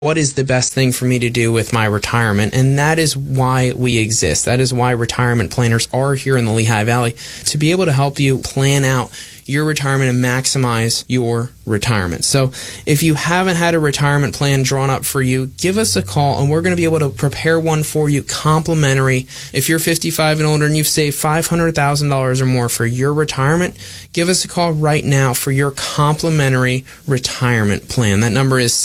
what is the best thing for me to do with my retirement? And that is why we exist. That is why retirement planners are here in the Lehigh Valley, to be able to help you plan out your retirement and maximize your retirement. So if you haven't had a retirement plan drawn up for you, give us a call and we're going to be able to prepare one for you complimentary. If you're 55 and older and you've saved $500,000 or more for your retirement, give us a call right now for your complimentary retirement plan. That number is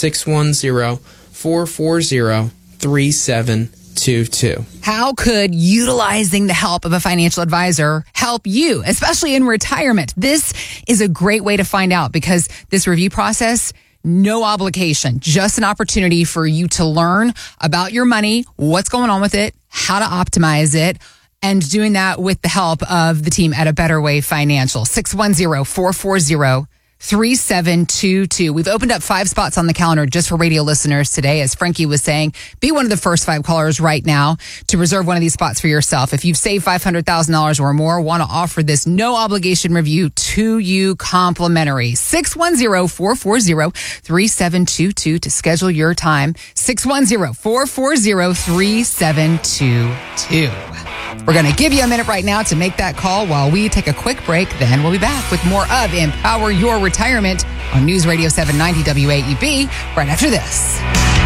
610-440-3722. How could utilizing the help of a financial advisor help you, especially in retirement? This is a great way to find out, because this review process, no obligation, just an opportunity for you to learn about your money, what's going on with it, how to optimize it, and doing that with the help of the team at A Better Way Financial. 610-440-3722. We've opened up 5 spots on the calendar just for radio listeners today. As Frankie was saying, be one of the first 5 callers right now to reserve one of these spots for yourself. If you've saved $500,000 or more, want to offer this no obligation review to you complimentary. 610-440-3722 to schedule your time. 610-440-3722. We're going to give you a minute right now to make that call while we take a quick break. Then we'll be back with more of Empower Your Retirement on News Radio 790 WAEB right after this.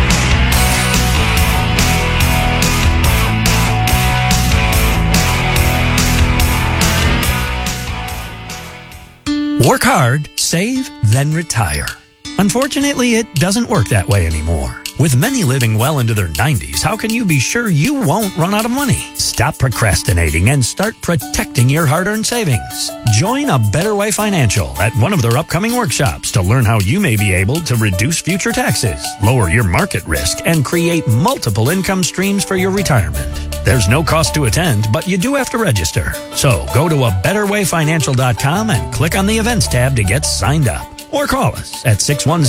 Work hard, save, then retire. Unfortunately, it doesn't work that way anymore. With many living well into their 90s, how can you be sure you won't run out of money? Stop procrastinating and start protecting your hard-earned savings. Join A Better Way Financial at one of their upcoming workshops to learn how you may be able to reduce future taxes, lower your market risk, and create multiple income streams for your retirement. There's no cost to attend, but you do have to register. So go to abetterwayfinancial.com and click on the events tab to get signed up. Or call us at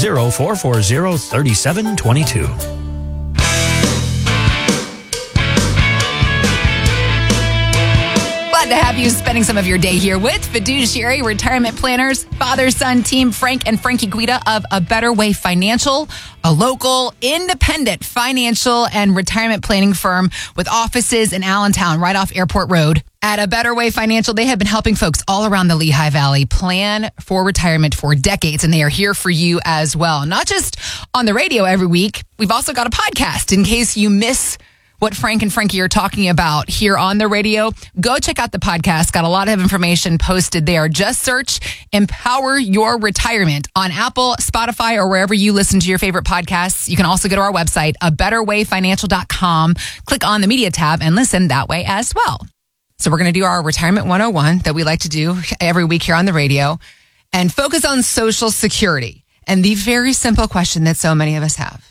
610-440-3722. Glad to have you spending some of your day here with fiduciary retirement planners, father-son team Frank and Frankie Guida of A Better Way Financial, a local independent financial and retirement planning firm with offices in Allentown, right off Airport Road. At A Better Way Financial, they have been helping folks all around the Lehigh Valley plan for retirement for decades, and they are here for you as well. Not just on the radio every week. We've also got a podcast in case you miss what Frank and Frankie are talking about here on the radio. Go check out the podcast. Got a lot of information posted there. Just search Empower Your Retirement on Apple, Spotify, or wherever you listen to your favorite podcasts. You can also go to our website, abetterwayfinancial.com, click on the media tab, and listen that way as well. So we're going to do our Retirement 101 that we like to do every week here on the radio and focus on Social Security and the very simple question that so many of us have.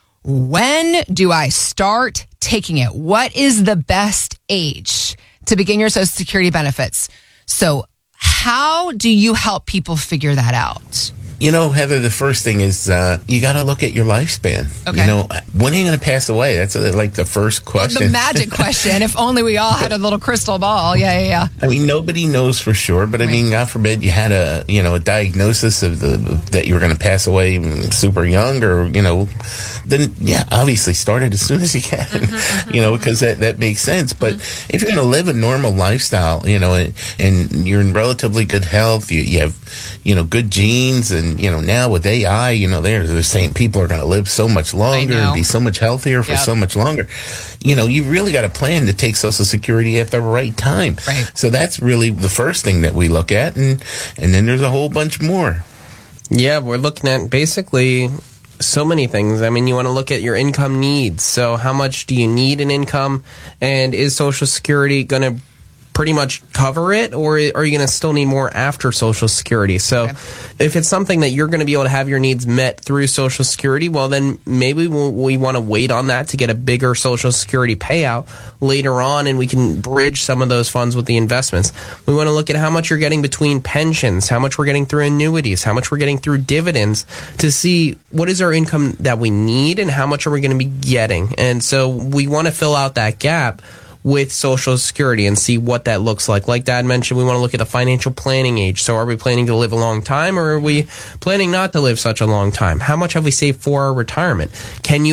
When do I start taking it? What is the best age to begin your Social Security benefits? So how do you help people figure that out? You know, Heather, the first thing is you got to look at your lifespan. Okay. You know, when are you going to pass away? That's like the first question. The magic question. If only we all had a little crystal ball. Yeah. I mean, nobody knows for sure, but I mean, God forbid you had a diagnosis of that you were going to pass away super young, or then obviously start it as soon as you can. Because that makes sense. But if you're going to live a normal lifestyle, and you're in relatively good health, you have good genes, and now with AI, they're saying people are going to live so much longer and be so much healthier for so much longer. You really got a plan to take Social Security at the right time. Right. So that's really the first thing that we look at, and then there's a whole bunch more. Yeah, we're looking at basically so many things. I mean, you want to look at your income needs. So how much do you need in income, and is Social Security going to pretty much cover it, or are you going to still need more after Social Security? So if it's something that you're going to be able to have your needs met through Social Security, well, then maybe we want to wait on that to get a bigger Social Security payout later on, and we can bridge some of those funds with the investments. We want to look at how much you're getting between pensions, how much we're getting through annuities, how much we're getting through dividends, to see what is our income that we need and how much are we going to be getting. And so we want to fill out that gap with Social Security and see what that looks like. Like Dad mentioned, we want to look at the financial planning age. So are we planning to live a long time, or are we planning not to live such a long time? How much have we saved for our retirement? Can you